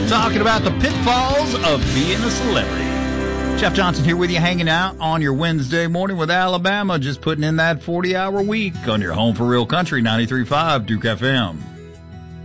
talking about the pitfalls of being a celebrity. Jeff Johnson here with you, hanging out on your Wednesday morning with Alabama, just putting in that 40-hour week on your home for real country, 93.5 Duke FM.